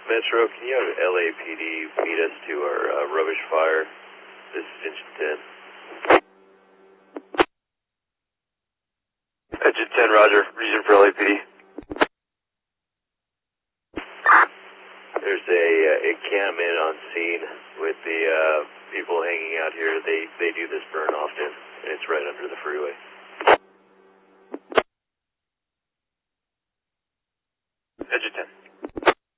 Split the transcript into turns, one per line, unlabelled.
Metro, can you have LAPD meet us to our rubbish fire? This is Engine 10. Engine 10, roger. Region for LAPD. There's a cam in on scene with the people hanging out here. They do this burn often, and it's right under the freeway.